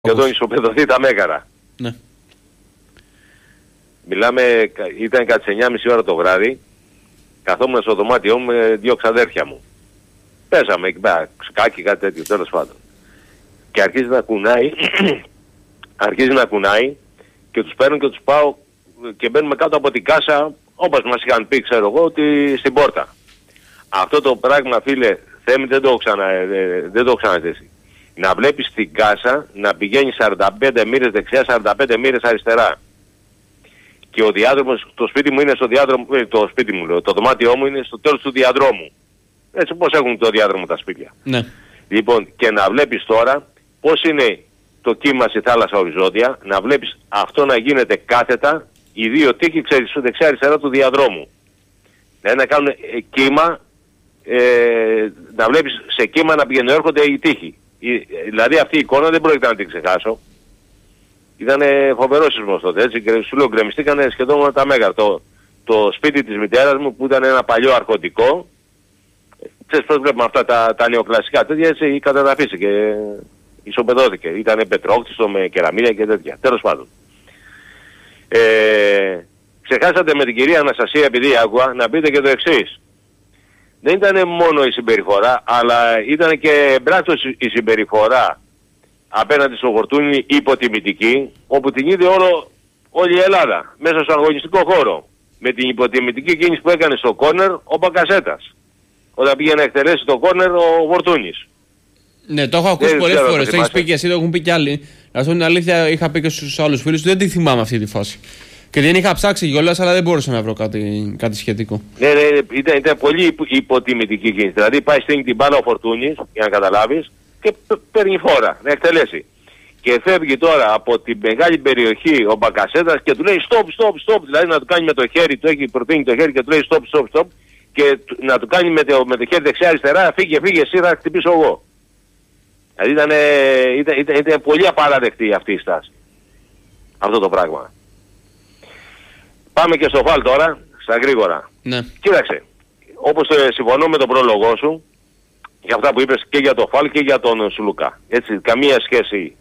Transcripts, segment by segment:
και όταν ισοπεδωθεί τα Μέγαρα. Ναι. Μιλάμε, ήταν κάτι 9.30 ώρα το βράδυ, καθόμουν στο δωμάτιό μου με 2 ξαδέρφια μου. Πέσαμε εκεί πέρα, σκάκι, κάτι τέτοιο, τέλος πάντων. Και αρχίζει να κουνάει και τους παίρνω και τους πάω και μπαίνουμε κάτω από την κάσα, όπως μας είχαν πει, ξέρω εγώ, ότι στην πόρτα. Αυτό το πράγμα, φίλε, Θέμη, δεν το έχω ξαναζήσει. Να βλέπεις την κάσα να πηγαίνει 45 μοίρες δεξιά, 45 μοίρες αριστερά. Και ο διάδρομος, το σπίτι μου είναι στο διάδρομο, το δωμάτιό μου είναι στο τέλος του διαδρόμου. Έτσι πώς έχουν το διάδρομο τα σπίτια. Ναι. Λοιπόν, και να βλέπεις τώρα πώς είναι το κύμα στη θάλασσα οριζόντια, να βλέπεις αυτό να γίνεται κάθετα, οι δύο τείχοι δεξιά αριστερά του διαδρόμου. Να κάνουν κύμα, να βλέπεις σε κύμα να πηγαίνουν έρχονται οι τείχοι. Δηλαδή αυτή η εικόνα δεν πρόκειται να την ξεχάσω. Ήταν φοβερό σεισμός τότε, έτσι, και σου λέω γκρεμιστήκανε σχεδόν όλα τα Μέγαρα. Το σπίτι της μητέρας μου που ήταν ένα παλιό αρχοντικό, ξέρεις πώς βλέπουμε αυτά τα νεοκλασικά τέτοια, έτσι καταδαφίσει και ισοπεδώθηκε. Ήταν πετρόκτιστο με κεραμίδια και τέτοια. Τέλος πάντων. Ξεχάσατε με την κυρία Αναστασία, επειδή άκουγα, να πείτε και το εξής. Δεν ήταν μόνο η συμπεριφορά, αλλά ήταν και εμπράκτος η συμπεριφορά απέναντι στο Φορτούνι υποτιμητική, όπου την είδε όλη η Ελλάδα, μέσα στον αγωνιστικό χώρο. Με την υποτιμητική κίνηση που έκανε στο κόρνερ ο Μπακασέτας. Όταν πήγε να εκτελέσει το κόρνερ ο Φορτούνης. Ναι, το έχω ακούσει πολλές φορές. Το έχεις πει και εσύ, το έχουν πει κι άλλοι. Να σου πω την αλήθεια, είχα πει και στους άλλους φίλους, δεν τη θυμάμαι αυτή τη φάση. Και δεν είχα ψάξει κιόλας, αλλά δεν μπορούσα να βρω κάτι σχετικό. Ναι, ήταν πολύ υποτιμητική κίνηση. Δηλαδή πάει στην την μπάλα ο Φορτούνης, για να καταλάβεις, και παίρνει φόρα να εκτελέσει. Και φεύγει τώρα από την μεγάλη περιοχή ο Μπακασέτας και του λέει stop. Δηλαδή να του κάνει με το χέρι, του έχει προτείνει το χέρι και του λέει stop. Και να του κάνει με το χέρι δεξιά αριστερά, φύγε εσύ, θα χτυπήσω εγώ. Δηλαδή ήταν πολύ απαραδεκτή αυτή η στάση. Αυτό το πράγμα. Πάμε και στο φάλ τώρα, στα γρήγορα. Ναι. Κοίταξε, όπως συμφωνώ με τον πρόλογό σου, για αυτά που είπες και για το φάλ και για τον Σλούκα. Έτσι, καμία σχέση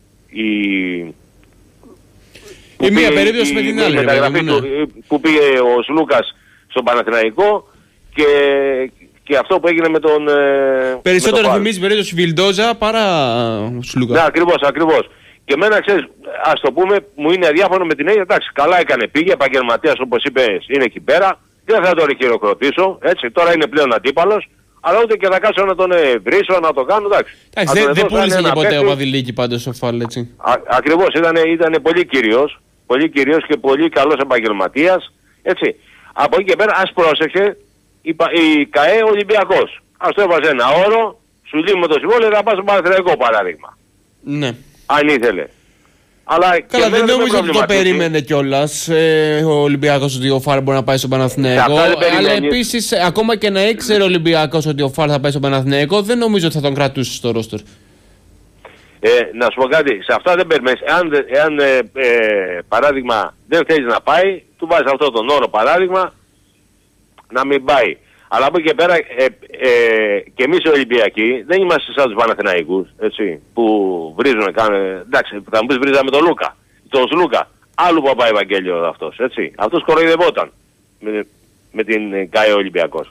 η μία περίπτωση με την άλλη. Μεταγραφή που πήγε ο Σλούκας στον Παναθηναϊκό και αυτό που έγινε με τον... Περισσότερο θυμίζει περίπτωση Βιλντόζα παρά Σλούκα. Ναι, ακριβώς. Και εμένα, ξέρεις, ας το πούμε, μου είναι αδιάφωνο με την έννοια, εντάξει, καλά έκανε, πήγε, επαγγελματίας όπως είπες, είναι εκεί πέρα, δεν θα τον χειροκροτήσω, έτσι, τώρα είναι πλέον αντίπαλος, αλλά ούτε και θα κάτσω να τον βρίσω, να το κάνω, εντάξει. Δεν πούλησε και ποτέ ο Παδηλίκη πάντως ο φάλ, έτσι. Ακριβώς, ήταν πολύ κυρίος και πολύ καλός επαγγελματίας, έτσι. Από εκεί και πέρα, ας πρόσεξε, η ΚΑΕ Ολυμπιακός. Ας το έβαζε ένα όρο, σου λύνουμε το συμβόλαιο, θα πας στο Παναθηναϊκό παράδειγμα. Ναι. Αν ήθελε. Αλλά καλά, δεν νομίζω ότι το περίμενε κιόλας ο Ολυμπιακός ότι ο Φάρ μπορεί να πάει στον Παναθηναϊκό. Αλλά επίσης, ακόμα και να ήξερε ο Ολυμπιακός ότι ο Φάρ θα πάει στον Παναθηναϊκό, δεν νομίζω ότι θα τον κρατούσε στο ρόστερ. Να σου πω κάτι, σε αυτά δεν περιμένεις. Εάν παράδειγμα δεν θέλεις να πάει, του βάζεις αυτό τον όρο παράδειγμα να μην πάει. Αλλά από εκεί και πέρα και εμείς οι Ολυμπιακοί δεν είμαστε σαν τους Παναθηναϊκούς, έτσι, που βρίζουν, εντάξει, θα μου πεις βρίζαμε τον Λούκα, τον Σλούκα, άλλου παπά Ευαγγέλιο αυτός, έτσι. Αυτός κοροϊδευόταν με την ΚΑΕ Ολυμπιακός.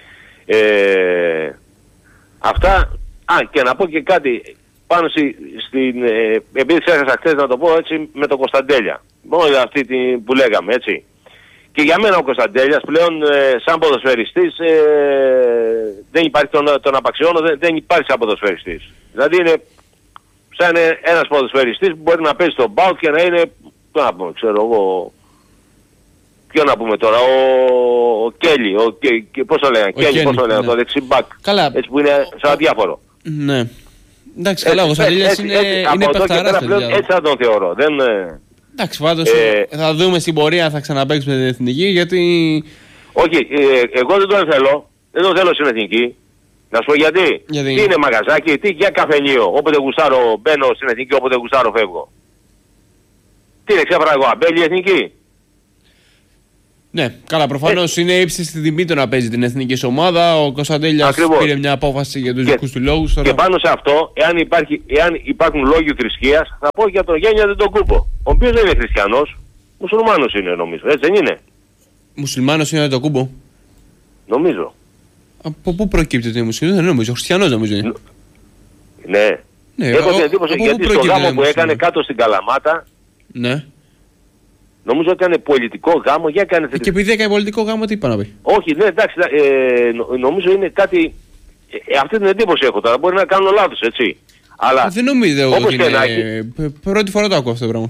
Αυτά, και να πω και κάτι πάνω επειδή ξέχασα χθες να το πω έτσι, με τον Κωνσταντέλια, μόνο αυτή που λέγαμε, έτσι. Και για μένα ο Κωνσταντέλιας πλέον σαν ποδοσφαιριστής δεν υπάρχει, τον απαξιώνω, δεν υπάρχει σαν ποδοσφαιριστής. Δηλαδή είναι σαν ένας ποδοσφαιριστής που μπορεί να παίζει στον ΠΑΟΚ και να είναι, ξέρω εγώ, ποιο να πούμε τώρα, ο Κέλλη, πώς το λέγανε, ναι. το δεξιμπάκ, έτσι που είναι σαν αδιάφορο. Ναι. Εντάξει, καλά, ο Κωνσταντέλιας είναι παιχταράς. Έτσι θα τον θεωρώ, εντάξει, πάντως θα δούμε στην πορεία, θα ξαναπαίξει με την εθνική, γιατί... Όχι, εγώ δεν τον θέλω στην εθνική. Να σου πω γιατί. Τι είναι μαγαζάκι, τι για καφενείο. Όποτε γουστάρω μπαίνω στην εθνική, όποτε γουστάρω φεύγω. Τι είναι, ξέφερα εγώ, αμπέλη εθνική. Ναι, καλά, προφανώς είναι ύψη στην τιμή το να παίζει την εθνική ομάδα. Ο Κωνσταντέλιας πήρε μια απόφαση για τους δικούς του λόγους. Και πάνω σε αυτό, εάν υπάρχουν λόγοι θρησκείας, θα πω για τον Γιάννη Αντετοκούμπο. Ο οποίος δεν είναι χριστιανός, μουσουλμάνος είναι νομίζω, έτσι δεν είναι? Μουσουλμάνος είναι ο Αντετοκούμπο. Νομίζω. Από πού προκύπτει ότι είναι μουσουλμάνος? Δεν νομίζω, χριστιανός νομίζω είναι. Ναι. Έχω την εντύπωση γιατί στο γάμο που έκανε κάτω στην Καλαμάτα. Ναι. Νομίζω ότι έκανε πολιτικό γάμο για έκανε... Και επειδή έκανε πολιτικό γάμο, τι είπα να πει? Όχι, ναι, εντάξει, νομίζω είναι κάτι... αυτή την εντύπωση έχω τώρα, μπορεί να κάνω λάθος, έτσι. Αλλά δεν νομίζω ότι είναι... Πρώτη φορά το ακούω αυτό το πράγμα.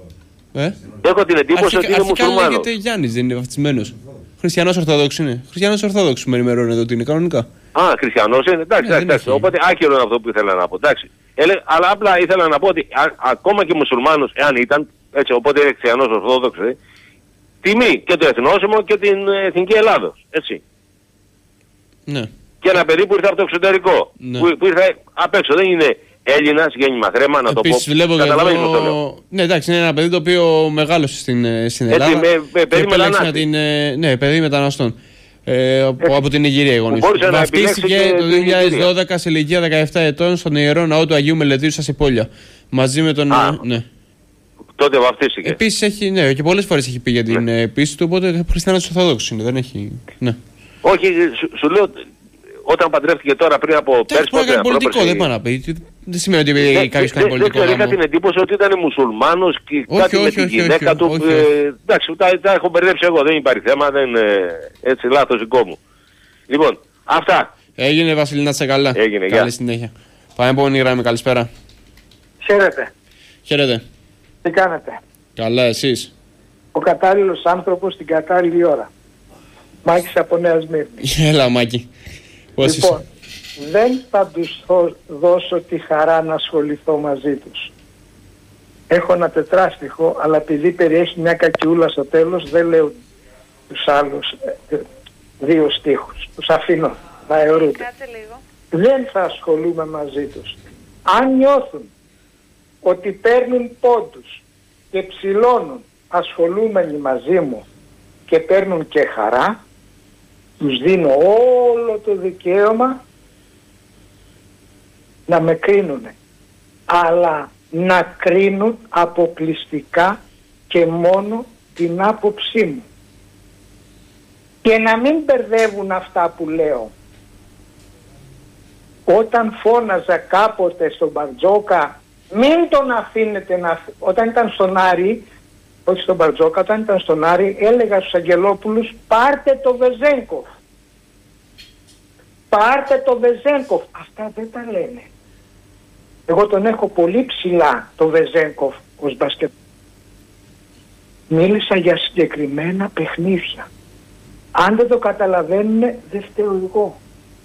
Έχω την εντύπωση ότι είναι μουσουλμάνος. Αρχικά λέγεται Γιάννης, δεν είναι βαφτισμένος. Χριστιανός Ορθόδοξος είναι. Χριστιανός Ορθόδοξος με ενημερώνει εδώ ότι είναι κανονικά. Χριστιανός είναι, εντάξει. Οπότε άκυρο είναι αυτό που ήθελα να πω, εντάξει. Αλλά απλά ήθελα να πω ότι ακόμα και μουσουλμάνος, εάν ήταν, έτσι, οπότε είναι χριστιανός Ορθόδοξος, τιμή και το εθνόσημο και την εθνική Ελλάδος, έτσι. Ναι. Και ένα παιδί που ήρθε από το εξωτερικό, ναι. που ήρθε απ' έξω, δεν είναι Έλληνας, γέννημα θρέμα, να το πω. Καταλαβαίνεις πώς το λέω. Ναι, εντάξει, είναι ένα παιδί το οποίο μεγάλωσε στην Ελλάδα. Παιδί μετανάστη. Ναι, παιδί μεταναστών. Από την Ιγυρία οι γονείς. Βαφτίστηκε το 2012 σε ηλικία 17 ετών στον Ιερό Ναό του Αγίου Μελετίου στα Σιπόλια. Μαζί με τον... Ναι. Τότε βαφτίστηκε. Επίσης έχει, ναι, και πολλές φορές έχει πει για την πίστη του, οπότε χριστιανός Ορθόδοξος είναι, δεν έχει... Ναι. Όχι, σου λέω, όταν παντρεύτηκε τώρα πριν από πέρσι... Μπορεί να κάνει πολιτικό, δεν πάει να πει. Δεν σημαίνει ότι κάποιος κάνει πολιτικό γάμο. Είχα την εντύπωση ότι ήταν μουσουλμάνος και κάτι με τη γυναίκα του. Εντάξει, τα έχω μπερδέψει εγώ, δεν υπάρχει θέμα, έτσι λάθος δικό μου. Λοιπόν, αυτά. Έγινε Βασιλίνα, σε καλά. Έγινε, καλή συνέχεια. Πάμε επόμενη γραμμή, καλησπέρα. Χαίρετε. Χαίρετε. Τι κάνετε? Καλά, εσείς? Ο κατάλληλος άνθρωπος την κατάλληλη ώρα. Μάκης από Νέα Σμύρνη. Έλα Μάκη. Πώς λοιπόν, δεν θα τους δώσω τη χαρά να ασχοληθώ μαζί τους. Έχω ένα τετράστιχο, αλλά επειδή περιέχει μια κακιούλα στο τέλος, δεν λέω τους άλλους δύο στίχους. Τους αφήνω να αιωρούνται. Δεν θα ασχολούμαι μαζί τους. Αν νιώθουν ότι παίρνουν πόντους και ψηλώνουν ασχολούμενοι μαζί μου και παίρνουν και χαρά, τους δίνω όλο το δικαίωμα να με κρίνουνε. Αλλά να κρίνουν αποκλειστικά και μόνο την άποψή μου. Και να μην μπερδεύουν αυτά που λέω. Όταν φώναζα κάποτε στον Μπαρτζόκα, μην τον αφήνετε να... Όταν ήταν στον Άρη, όχι στον Μπαρτζόκα, όταν ήταν στον Άρη, έλεγα στους Αγγελόπουλους, πάρτε το Βεζένκοφ. Πάρτε το Βεζένκοφ. Αυτά δεν τα λένε. Εγώ τον έχω πολύ ψηλά, το Βεζένκοφ, ως μπασκετ. Μίλησα για συγκεκριμένα παιχνίδια. Αν δεν το καταλαβαίνουν, δεν φταίω εγώ.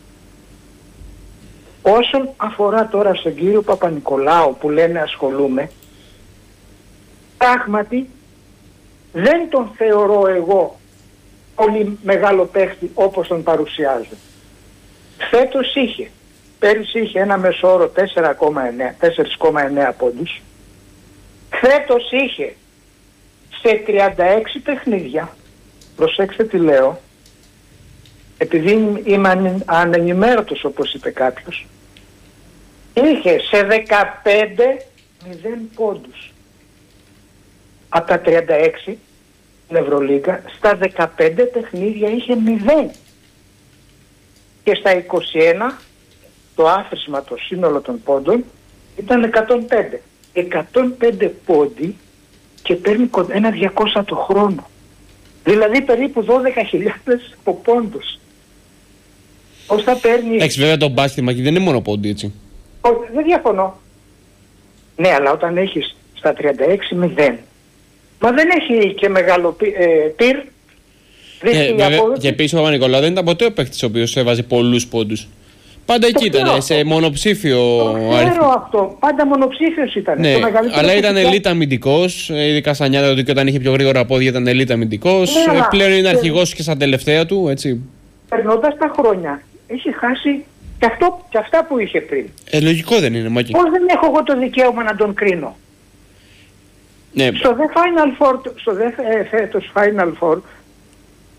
Όσον αφορά τώρα στον κύριο Παπα-Νικολάου που λένε ασχολούμαι, πράγματι δεν τον θεωρώ εγώ πολύ μεγάλο παίχτη όπως τον παρουσιάζω. Φέτος πέρυσι είχε ένα μεσόωρο 4,9 πόντους. Φέτος είχε σε 36 παιχνίδια, προσέξτε τι λέω, επειδή είμαι ανενημέρωτος όπως είπε κάποιος, είχε σε 15 0 πόντους. Από τα 36 στην Ευρωλίγκα, στα 15 παιχνίδια είχε 0. Και στα 21 το άθροισμα, το σύνολο των πόντων ήταν 105. 105 πόντι και παίρνει ένα 200 το χρόνο. Δηλαδή περίπου 12.000 από πόντους. Πώς θα παίρνει... Εντάξει, βέβαια το μπάσκετ Μάκη δεν είναι μόνο πόντι, έτσι. Δεν διαφωνώ. Ναι, αλλά όταν έχεις στα 36-0, μα δεν έχει και μεγάλο πυρ. Και επίσης ο Παπα-Νικολάου δεν ήταν ποτέ ο παίκτης ο οποίος έβαζε πολλούς πόντους. Πάντα εκεί ήταν, σε μονοψήφιο αριθμό. Ξέρω αυτό, πάντα μονοψήφιος ήταν. Ναι, αλλά ήταν ελίτ αμυντικός, ειδικά στα νιάτα του και όταν είχε πιο γρήγορα πόδια ήταν ελίτ αμυντικός. Ναι, πλέον είναι αρχηγός και στα τελευταία του, έτσι. Περνώντας τα χρόνια, έχει χάσει και αυτά που είχε πριν. Λογικό δεν είναι, Μάκη. Πώς δεν έχω εγώ το δικαίωμα να τον κρίνω. Ναι. Στο Final Four, φέτος Final Four,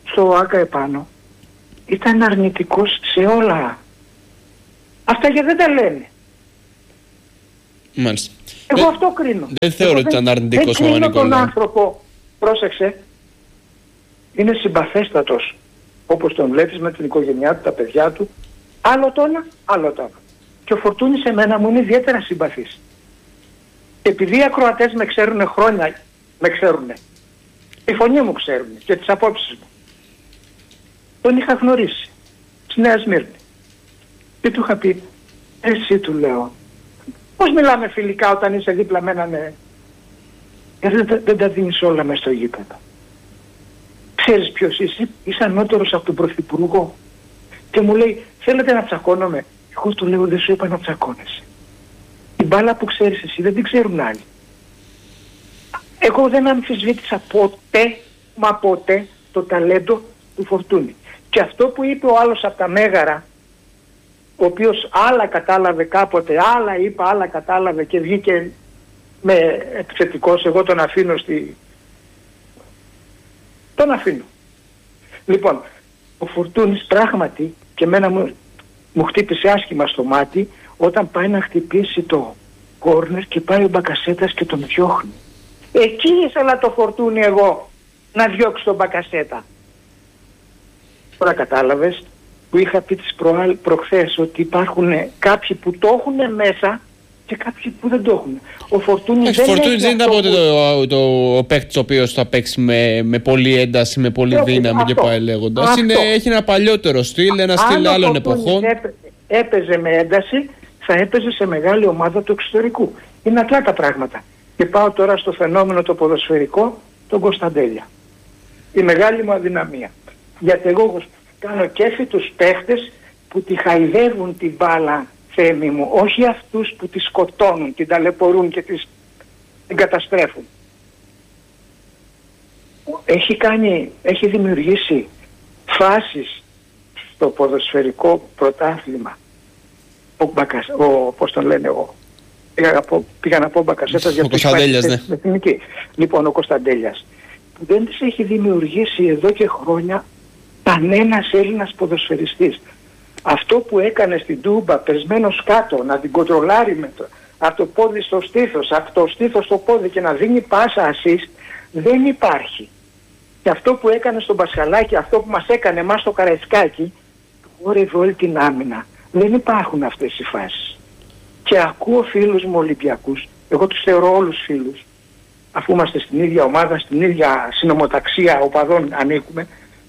στο ΆΚΑ επάνω ήταν αρνητικός σε όλα. Αυτά και δεν τα λένε. Μάλιστα. Εγώ αυτό κρίνω. Δεν θεωρώ ότι ήταν αρνητικός ο Νικολάου. Δεν κρίνω τον άνθρωπο, πρόσεξε, είναι συμπαθέστατος όπως τον βλέπεις με την οικογένειά του, τα παιδιά του. Άλλο το ένα, άλλο το άλλο. Και ο Φορτούνης εμένα μου είναι ιδιαίτερα συμπαθής. Και επειδή οι ακροατές με ξέρουν χρόνια, με ξέρουν, τη φωνή μου ξέρουν και τις απόψεις μου. Τον είχα γνωρίσει στη Νέα Σμύρνη. Και του είχα πει, εσύ, του λέω, πώς μιλάμε φιλικά όταν είσαι δίπλα με έναν δεν τα δίνεις όλα μες στο γήπεδο. Ξέρεις ποιος είσαι ανώτερος από τον Πρωθυπουργό. Και μου λέει, θέλετε να τσακώνομαι? Εγώ του λέω, δεν σου είπα να τσακώνεσαι. Την μπάλα που ξέρεις εσύ δεν την ξέρουν άλλοι. Εγώ δεν αμφισβήτησα ποτέ το ταλέντο του Φορτούνη. Και αυτό που είπε ο άλλος από τα Μέγαρα, ο οποίος άλλα κατάλαβε κάποτε, άλλα είπα, άλλα κατάλαβε και βγήκε με επιθετικός, εγώ τον αφήνω τον αφήνω. Λοιπόν, ο Φορτούνης πράγματι και εμένα μου χτύπησε άσχημα στο μάτι όταν πάει να χτυπήσει το κόρνερ και πάει ο Μπακασέτας και τον διώχνει. Εκεί ήθελα το Φορτούνη εγώ να διώξει τον Μπακασέτα. Τώρα κατάλαβες που είχα πει προχθές ότι υπάρχουν κάποιοι που το έχουν μέσα και κάποιοι που δεν το έχουν. Ο Φορτούνης δεν ήταν ποτέ ο παίκτης ο οποίος θα παίξει με πολλή ένταση, με πολλή δύναμη και πάει λέγοντας. Έχει ένα παλιότερο στυλ, ένα στυλ άλλων εποχών. Έπαιζε με ένταση, θα έπαιζε σε μεγάλη ομάδα του εξωτερικού. Είναι απλά τα πράγματα. Και πάω τώρα στο φαινόμενο το ποδοσφαιρικό, τον Κωνσταντέλια. Η μεγάλη μου αδυναμία. Γιατί εγώ κάνω κέφι τους παίχτες που τη χαϊδεύουν την μπάλα, Θέμη μου, όχι αυτούς που τη σκοτώνουν, την ταλαιπωρούν και την καταστρέφουν. Έχει δημιουργήσει φάσεις στο ποδοσφαιρικό πρωτάθλημα. Πώς τον λένε εγώ. Πήγα να πω Μπακασέτας για τους Κωνσταντέλιας, ναι. Λοιπόν, ο Κωνσταντέλιας. Που δεν τις έχει δημιουργήσει εδώ και χρόνια κανένας Έλληνας ποδοσφαιριστής. Αυτό που έκανε στην Τούμπα, πεσμένος κάτω, να την κοντρολάρει από το πόδι στο στήθος, από το στήθος στο πόδι και να δίνει πάσα ασίστ, δεν υπάρχει. Και αυτό που έκανε στον Πασχαλάκη, αυτό που μας έκανε εμάς στο Καραϊσκάκι, χόρευε όλη την άμυνα. Δεν υπάρχουν αυτές οι φάσεις. Και ακούω φίλους μου Ολυμπιακούς, εγώ τους θεωρώ όλους φίλους, αφού είμαστε στην ίδια ομάδα, στην ίδια συνομοταξία οπαδών ανήκουμε,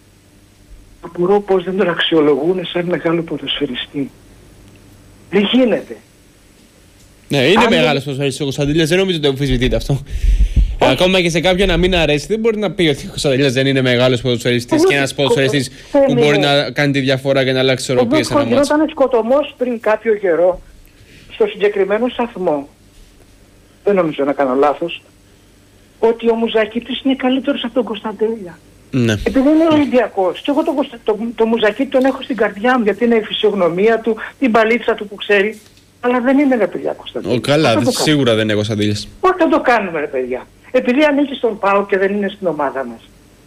απορώ πως δεν τον αξιολογούν σαν μεγάλο ποδοσφαιριστή. Δεν γίνεται. Ναι, είναι μεγάλος ποδοσφαιριστής ο Κωνσταντέλιας, δεν νομίζω ότι το αμφισβητείτε αυτό. Ακόμα και σε κάποιον να μην αρέσει, δεν μπορεί να πει ότι ο Κωνσταντέλιας δεν είναι μεγάλος ποδοσφαιριστής και ένας ποδοσφαιριστής που μπορεί να κάνει τη διαφορά και να αλλάξει ισορροπίες σε ένα μάτσο. Όταν σκοτωμός πριν κάποιο καιρό, στο συγκεκριμένο σταθμό, δεν νομίζω να κάνω λάθος, ότι ο Μουζακίτης είναι καλύτερος από τον Κωνσταντέλια. Ναι. Επειδή είναι Ολυμπιακός. Και εγώ το Μουζακίτη τον έχω στην καρδιά μου γιατί είναι η φυσιογνωμία του, την παλίτσα του που ξέρει. Αλλά δεν είναι ρε παιδιά Κωνσταντέλια. Καλά, σίγουρα δεν είναι Κωνσταντέλιας. Όχι, δεν το κάνουμε ρε παιδιά. Επειδή ανήκει στον ΠΑΟ και δεν είναι στην ομάδα μας.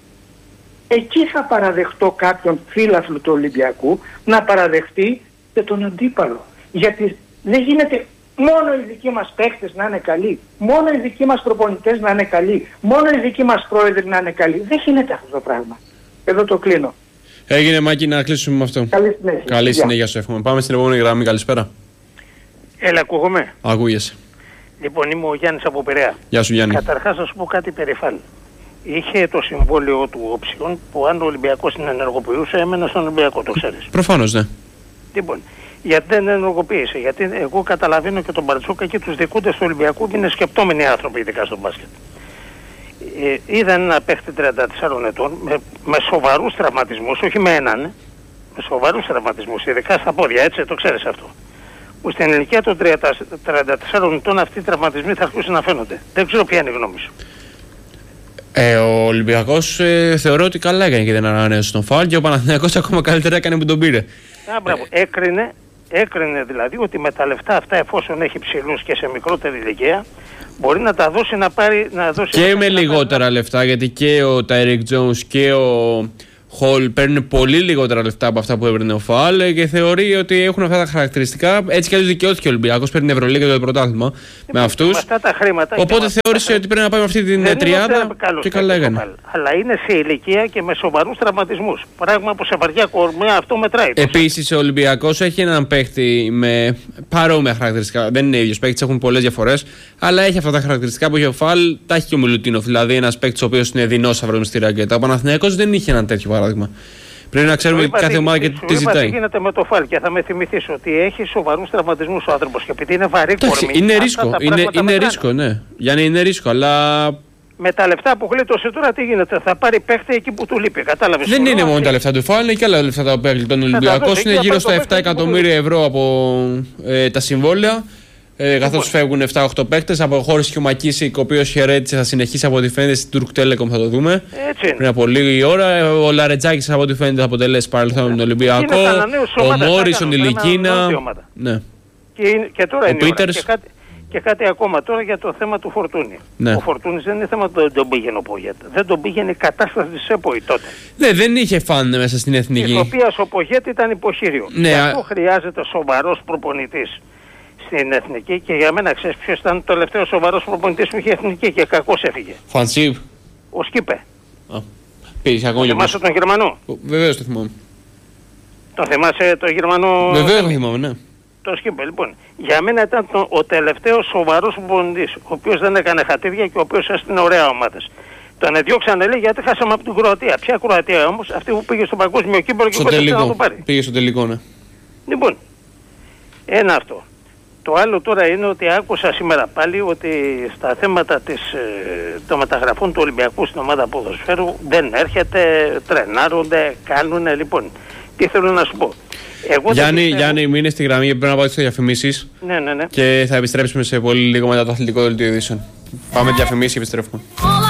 Εκεί θα παραδεχτώ κάποιον φίλαθλο του Ολυμπιακού να παραδεχτεί και τον αντίπαλο. Γιατί δεν γίνεται μόνο οι δικοί μας παίχτες να είναι καλοί, μόνο οι δικοί μας προπονητές να είναι καλοί, μόνο οι δικοί μας πρόεδροι να είναι καλοί. Δεν γίνεται αυτό το πράγμα. Εδώ το κλείνω. Έγινε Μάκη, να κλείσουμε με αυτό. Καλή συνέχεια. Καλή συνέχεια σου εύχομαι. Πάμε στην επόμενη γραμμή. Καλησπέρα. Έλα, ακούγομαι. Ακούγεσαι. Λοιπόν, είμαι ο Γιάννης από Πειραιά. Γεια σου Γιάννη. Καταρχάς θα σου πω κάτι περηφάνη. Είχε το συμβόλαιο του όψιον που αν ο Ολυμπιακός την ενεργοποιούσε έμενε στον Ολυμπιακό, το ξέρεις. Προφανώς, ναι. Λοιπόν, γιατί δεν ενεργοποίησε? Γιατί εγώ καταλαβαίνω και τον Μπαρτσούκα και τους δικούντες του Ολυμπιακού είναι σκεπτόμενοι άνθρωποι, ειδικά στο μπάσκετ. Είδαν ένα παίχτη 34 ετών με σοβαρούς τραυματισμούς, όχι με έναν, με σοβαρούς τραυματισμούς, ειδικά στα πόδια, έτσι, το ξέρεις αυτό. Που στην ηλικία των 34 ετών αυτοί οι τραυματισμοί θα αρχίσουν να φαίνονται. Δεν ξέρω ποια είναι η γνώμη σου. Ο Ολυμπιακός θεωρώ ότι καλά έκανε και δεν ανανέωσε τον φάουλ και ο Παναθηναϊκός ακόμα καλύτερα έκανε που τον πήρε. Μπράβο. Έκρινε δηλαδή ότι με τα λεφτά αυτά, εφόσον έχει ψηλούς και σε μικρότερη ηλικία, μπορεί να τα δώσει να πάρει. Να δώσει και με λιγότερα λεφτά, γιατί και ο Τάιρικ Τζόουνς και ο Χολ παίρνουν πολύ λιγότερα λεφτά από αυτά που έπαιρνε ο ΦΑΛ και θεωρεί ότι έχουν αυτά τα χαρακτηριστικά. Έτσι κι αλλιώς δικαιώθηκε ο Ολυμπιακός, παίρνει την Ευρωλίγα και το πρωτάθλημα με αυτούς. Αυτά τα χρήματα. Οπότε θεώρησε ότι πρέπει να πάει με αυτή την τριάδα και καλά έκανε. Αλλά είναι σε ηλικία και με σοβαρούς τραυματισμούς. Πράγμα που σε βαριά κορμιά αυτό μετράει. Επίσης ο Ολυμπιακός έχει έναν παίχτη με παρόμοια χαρακτηριστικά. Δεν είναι ίδιος παίχτης, έχουν πολλές διαφορές. Αλλά έχει αυτά τα χαρακτηριστικά που έχει ο ΦΑΛ, τα έχει και ο Μιλουτίνοφ. Δηλαδή ένας παίχτης ο οποίος είναι δεινόσαυρος στη ρακέτα. Ο Παναθηναϊκός δεν είχε έναν τέτοιο παράδειγμα. Πρέπει να ξέρουμε κάθε ομάδα και τι ζητάει. Τι γίνεται με το ΦΑΛ και θα με θυμηθείς ότι έχει σοβαρούς τραυματισμούς ο άνθρωπος και επειδή είναι βαρύ κορμί. Είναι ρίσκο, είναι ρίσκο, ναι. Γιάννη, είναι ρίσκο, αλλά. Με τα λεφτά που γλίτωσε τώρα τι γίνεται, θα πάρει παίχτη εκεί που του λείπει, κατάλαβες. Δεν είναι μόνο τα λεφτά του ΦΑΛ, είναι και άλλα λεφτά τα οποία γλιτώνει ο Ολυμπιακός. Είναι γύρω στα 7 εκατομμύρια ευρώ από τα συμβόλαια. Καθώς φεύγουν 7-8 παίκτες, αποχώρησε και ο Μακίσικ, ο οποίος χαιρέτησε, θα συνεχίσει από ό,τι φαίνεται στην Turk Telecom, θα το δούμε. Πριν από λίγη ώρα. Ο Λαρετζάκης από ό,τι φαίνεται θα αποτελέσει παρελθόν με τον Ολυμπιακό. Ο Μόρισον, η Λικίνα. Ναι. Και τώρα είναι και κάτι ακόμα τώρα για το θέμα του Φορτούνη. Ναι. Ο Φορτούνης δεν είναι θέμα ότι δεν τον πήγαινε ο Πογέτ. Δεν τον πήγαινε η κατάσταση της ΕΠΟΗ τότε. Ναι, δεν είχε φαν μέσα στην εθνική. Της οποίας ο Πογέτ ήταν υποχείριο. Ναι, και αυτό χρειάζεται σοβαρός προπονητής στην εθνική και για μένα ξέρεις ποιος ήταν το τελευταίο σοβαρός προπονητής που είχε εθνική και κακώς έφυγε. Φανσίβ. Ο Σκίπε. Πήγες ακόμα για θυμάσαι τον Γερμανό. Βεβαίως το θυμάμαι. Το θυμάσαι τον Γερμανό. Βεβαίως το θυμάμαι, ναι. Το Σκίπε, λοιπόν. Για μένα ήταν ο τελευταίος σοβαρός προπονητής, ο οποίος δεν έκανε χατήρια και ο οποίος έστεινε ωραία ομάδες. Τον διώξανε λέει γιατί χάσαμε από την Κροατία. Ποια Κροατία όμως, αυτή που πήγε στο παγκόσμιο κύπελλο και κόντεψε να το πάρει. Πήγε στο τελικό, ναι. Λοιπόν, ένα αυτό. Το άλλο τώρα είναι ότι άκουσα σήμερα πάλι ότι στα θέματα των μεταγραφών του Ολυμπιακού στην ομάδα ποδοσφαίρου δεν έρχεται, τρενάρονται, κάνουνε. Λοιπόν, τι θέλω να σου πω. Γιάννη, μείνε στη γραμμή γιατί πρέπει να πάω στις διαφημίσεις. Ναι. Και θα επιστρέψουμε σε πολύ λίγο μετά το αθλητικό δελτίο ειδήσεων. Πάμε διαφημίσεις και επιστρέφουμε.